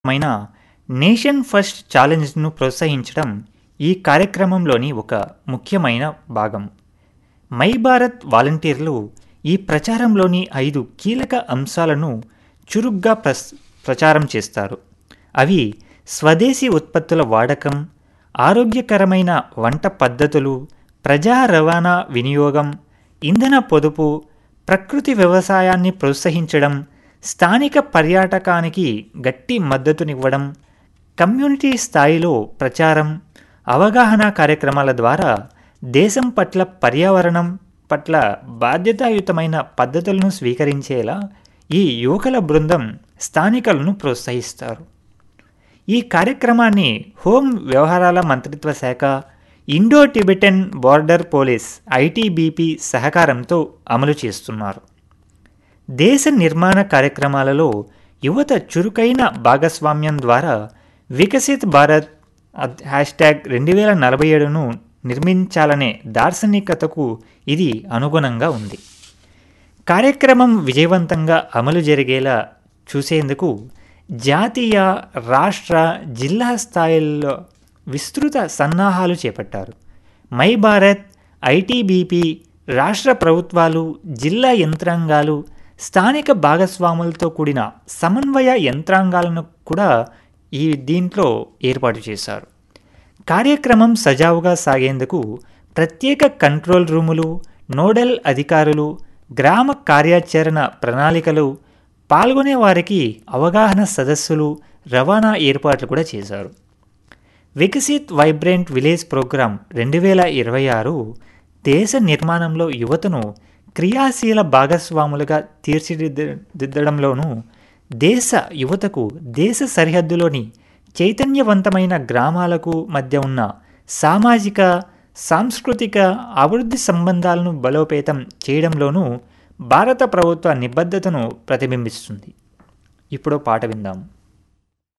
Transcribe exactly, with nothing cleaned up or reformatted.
మైన nation first ఛాలెంజ్ను ప్రోత్సహించడం ఈ కార్యక్రమంలోని ఒక ముఖ్యమైన భాగం. మై భారత్ వాలంటీర్లు ఈ ప్రచారంలోని ఐదు కీలక అంశాలను చురుగ్గా ప్రస్ ప్రచారం చేస్తారు. అవి స్వదేశీ ఉత్పత్తుల వాడకం, ఆరోగ్యకరమైన వంట పద్ధతులు, ప్రజా రవాణా వినియోగం, ఇంధన పొదుపు, ప్రకృతి వ్యవసాయాన్ని ప్రోత్సహించడం, స్థానిక పర్యాటకానికి గట్టి మద్దతునివ్వడం, కమ్యూనిటీ స్థాయిలో ప్రచారం, అవగాహన కార్యక్రమాల ద్వారా దేశం పట్ల, పర్యావరణం పట్ల బాధ్యతాయుతమైన పద్ధతులను స్వీకరించేలా ఈ యువకుల బృందం స్థానికులను ప్రోత్సహిస్తారు. ఈ కార్యక్రమాన్ని హోం వ్యవహారాల మంత్రిత్వ శాఖ, Indo Tibetan border police ITBP సహకారంతో అమలు చేస్తున్నారు. దేశ నిర్మాణ కార్యక్రమాలలో యువత చురుకైన భాగస్వామ్యం ద్వారా వికసిత్ భారత్ హ్యాష్ ట్యాగ్ రెండు వేల నలభై ఏడును నిర్మించాలనే దార్శనికతకు ఇది అనుగుణంగా ఉంది. కార్యక్రమం విజయవంతంగా అమలు జరిగేలా చూసేందుకు జాతీయ, రాష్ట్ర, జిల్లా స్థాయిల్లో విస్తృత సన్నాహాలు చేపట్టారు. మై భారత్, ఐటీబీపీ, రాష్ట్ర ప్రభుత్వాలు, జిల్లా యంత్రాంగాలు, స్థానిక భాగస్వాములతో కూడిన సమన్వయ యంత్రాంగాలను కూడా ఈ దీంట్లో ఏర్పాటు చేశారు. కార్యక్రమం సజావుగా సాగేందుకు ప్రత్యేక కంట్రోల్ రూములు, నోడల్ అధికారులు, గ్రామ కార్యాచరణ ప్రణాళికలు, పాల్గొనే వారికి అవగాహన సదస్సులు, రవాణా ఏర్పాట్లు కూడా చేశారు. వికసిత్ వైబ్రెంట్ విలేజ్ ప్రోగ్రాం రెండు వేల ఇరవై ఆరు దేశ నిర్మాణంలో యువతను క్రియాశీల భాగస్వాములుగా తీర్చిదిద్దడంలోనూ, దేశ యువతకు దేశ సరిహద్దులోని చైతన్యవంతమైన గ్రామాలకు మధ్య ఉన్న సామాజిక, సాంస్కృతిక అభివృద్ధి సంబంధాలను బలోపేతం చేయడంలోనూ భారత ప్రభుత్వ నిబద్ధతను ప్రతిబింబిస్తుంది. ఇప్పుడు పాట విందాం.